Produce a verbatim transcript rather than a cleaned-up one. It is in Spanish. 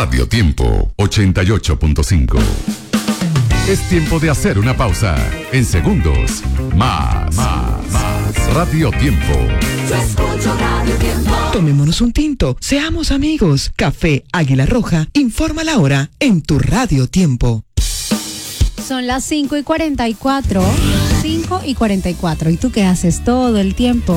Radio Tiempo ochenta y ocho punto cinco. Es tiempo de hacer una pausa. En segundos, más, más, más. Radio Tiempo. Yo escucho Radio Tiempo. Tomémonos un tinto, seamos amigos. Café Águila Roja informa la hora en tu Radio Tiempo. Son las cinco y cuarenta y cuatro. cinco y cuarenta y cuatro. ¿Y tú qué haces todo el tiempo?